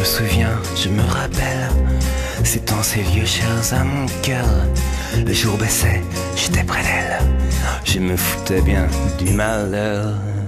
souviens, je me rappelle, c'est en ces lieux chers à mon cœur. Le jour baissait, j'étais près d'elle, je me foutais bien du malheur.